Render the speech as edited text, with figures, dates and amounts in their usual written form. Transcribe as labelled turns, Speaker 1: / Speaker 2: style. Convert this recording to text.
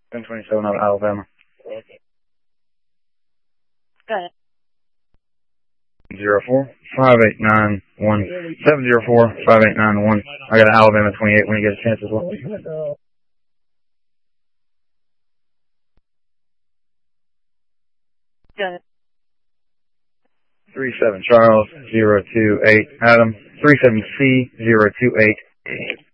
Speaker 1: 1027 out of Alabama.
Speaker 2: Go ahead.
Speaker 1: 704-589-1704-5891. I got an Alabama 28 when you get a chance as well.
Speaker 2: Go ahead.
Speaker 1: 37 Charles 028 Adam 37C 028.